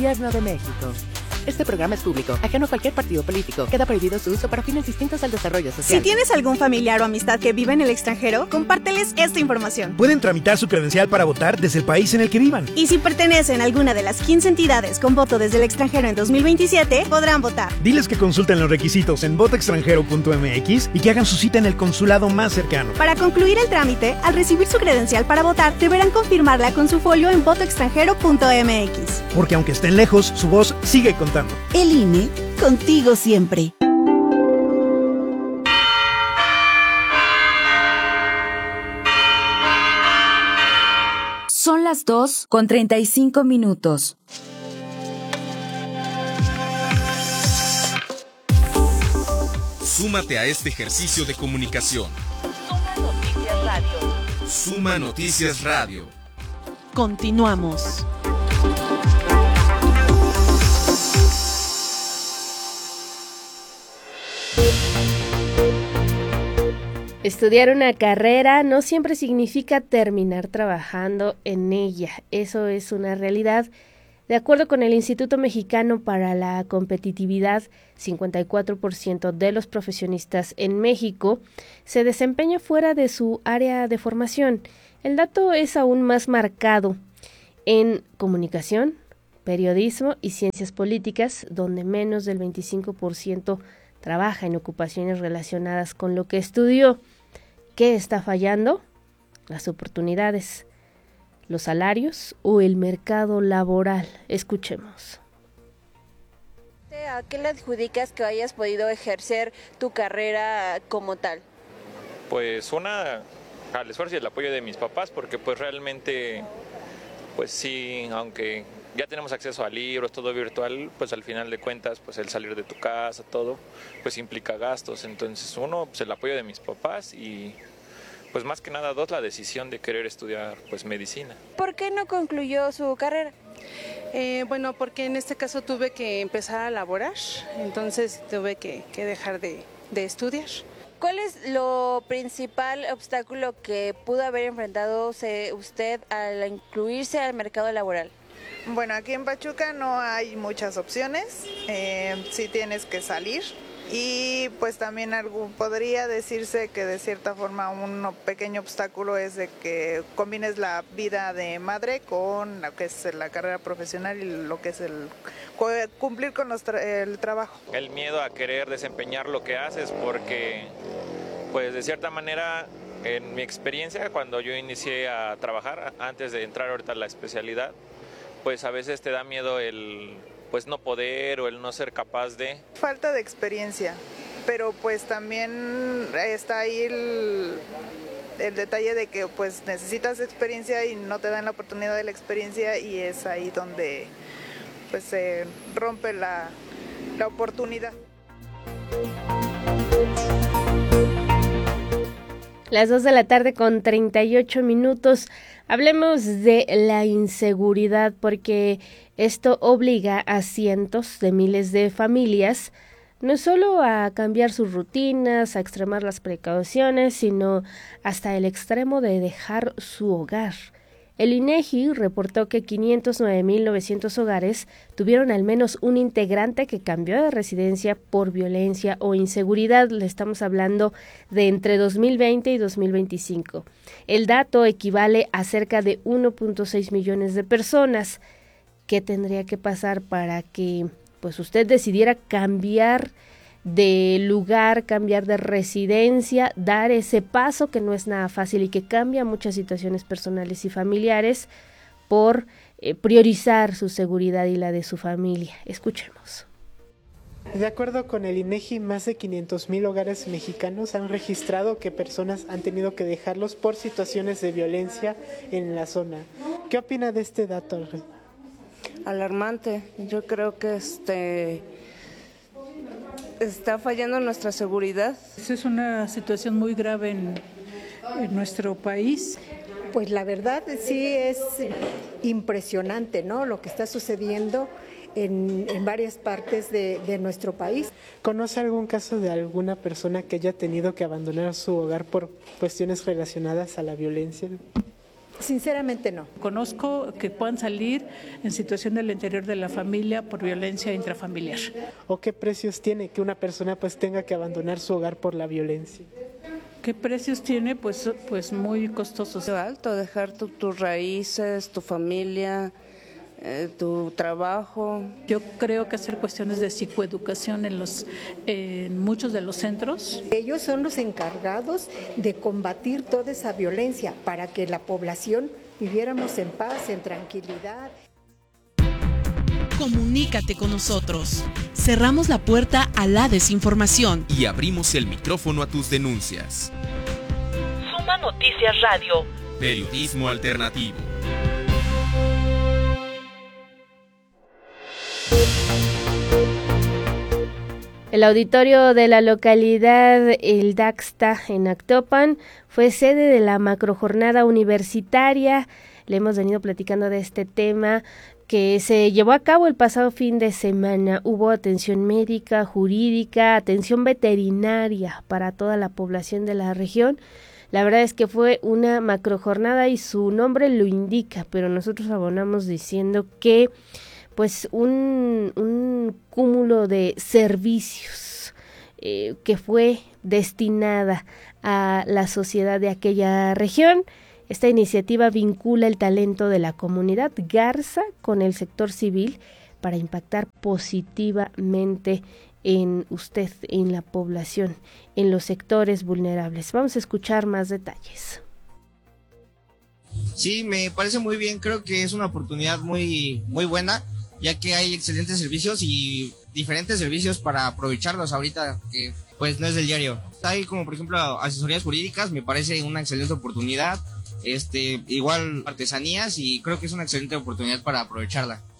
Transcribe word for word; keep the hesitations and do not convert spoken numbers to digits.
Gobierno de México. Este programa es público, ajeno a cualquier partido político. Queda prohibido su uso para fines distintos al desarrollo social. Si tienes algún familiar o amistad que vive en el extranjero, compárteles esta información. Pueden tramitar su credencial para votar desde el país en el que vivan. Y si pertenecen a alguna de las quince entidades con voto desde el extranjero en dos mil veintisiete, podrán votar. Diles que consulten los requisitos en voto extranjero punto m x y que hagan su cita en el consulado más cercano. Para concluir el trámite, al recibir su credencial para votar, deberán confirmarla con su folio en voto extranjero punto m x. Porque aunque estén lejos, su voz sigue contando. El I N E, contigo siempre. Son las dos con treinta y cinco minutos. Súmate a este ejercicio de comunicación. Suma Noticias Radio. Suma Noticias Radio. Continuamos. Estudiar una carrera no siempre significa terminar trabajando en ella. Eso es una realidad. De acuerdo con el Instituto Mexicano para la Competitividad, cincuenta y cuatro por ciento de los profesionistas en México se desempeña fuera de su área de formación. El dato es aún más marcado en comunicación, periodismo y ciencias políticas, donde menos del veinticinco por ciento trabaja en ocupaciones relacionadas con lo que estudió. ¿Qué está fallando? Las oportunidades, los salarios o el mercado laboral. Escuchemos. ¿A qué le adjudicas que hayas podido ejercer tu carrera como tal? Pues una, al esfuerzo y el apoyo de mis papás, porque pues realmente, pues sí, aunque ya tenemos acceso a libros, todo virtual, pues al final de cuentas, pues el salir de tu casa, todo, pues implica gastos. Entonces uno, pues el apoyo de mis papás y pues más que nada dos, la decisión de querer estudiar pues medicina. ¿Por qué no concluyó su carrera? Eh, bueno, porque en este caso tuve que empezar a laborar, entonces tuve que, que dejar de, de estudiar. ¿Cuál es lo principal obstáculo que pudo haber enfrentado usted al incluirse al mercado laboral? Bueno, aquí en Pachuca no hay muchas opciones, eh, sí tienes que salir y pues también algo, podría decirse que de cierta forma un pequeño obstáculo es de que combines la vida de madre con lo que es la carrera profesional y lo que es el cumplir con los tra- el trabajo. El miedo a querer desempeñar lo que haces porque pues de cierta manera en mi experiencia cuando yo inicié a trabajar antes de entrar ahorita a la especialidad, pues a veces te da miedo el pues no poder o el no ser capaz de... Falta de experiencia, pero pues también está ahí el, el detalle de que pues necesitas experiencia y no te dan la oportunidad de la experiencia y es ahí donde pues se rompe la, la oportunidad. Las dos de la tarde con treinta y ocho minutos. Hablemos de la inseguridad porque esto obliga a cientos de miles de familias no solo a cambiar sus rutinas, a extremar las precauciones, sino hasta el extremo de dejar su hogar. El INEGI reportó que quinientos nueve mil novecientos hogares tuvieron al menos un integrante que cambió de residencia por violencia o inseguridad. Le estamos hablando de entre dos mil veinte y dos mil veinticinco. El dato equivale a cerca de uno punto seis millones de personas. ¿Qué tendría que pasar para que pues usted decidiera cambiar de lugar, cambiar de residencia, dar ese paso que no es nada fácil y que cambia muchas situaciones personales y familiares por eh, priorizar su seguridad y la de su familia? Escuchemos. De acuerdo con el INEGI, más de quinientos mil hogares mexicanos han registrado que personas han tenido que dejarlos por situaciones de violencia en la zona. ¿Qué opina de este dato? Alarmante. Yo creo que este está fallando nuestra seguridad. Esa es una situación muy grave en, en nuestro país. Pues la verdad sí es impresionante, ¿no? Lo que está sucediendo en, en varias partes de, de nuestro país. ¿Conoce algún caso de alguna persona que haya tenido que abandonar su hogar por cuestiones relacionadas a la violencia? Sinceramente no. Conozco que puedan salir en situación del interior de la familia por violencia intrafamiliar. ¿O qué precios tiene que una persona pues tenga que abandonar su hogar por la violencia? ¿Qué precios tiene? Pues, pues muy costosos. Alto, dejar tu, tus raíces, tu familia, eh, tu trabajo. Yo creo que hacer cuestiones de psicoeducación en, los, eh, en muchos de los centros. Ellos son los encargados de combatir toda esa violencia para que la población viviéramos en paz, en tranquilidad. Comunícate con nosotros. Cerramos la puerta a la desinformación y abrimos el micrófono a tus denuncias. Suma Noticias Radio. Periodismo alternativo. El auditorio de la localidad El Daxta en Actopan fue sede de la macrojornada universitaria. Le hemos venido platicando de este tema que se llevó a cabo el pasado fin de semana. Hubo atención médica, jurídica, atención veterinaria para toda la población de la región. La verdad es que fue una macrojornada y su nombre lo indica, pero nosotros abonamos diciendo que pues un, un cúmulo de servicios eh, que fue destinada a la sociedad de aquella región. Esta iniciativa vincula el talento de la comunidad garza con el sector civil para impactar positivamente en usted, en la población, en los sectores vulnerables. Vamos a escuchar más detalles. Sí, me parece muy bien, creo que es una oportunidad muy, muy buena, ya que hay excelentes servicios y diferentes servicios para aprovecharlos ahorita, que pues no es del diario. Hay como por ejemplo asesorías jurídicas, me parece una excelente oportunidad, este igual artesanías y creo que es una excelente oportunidad para aprovecharla.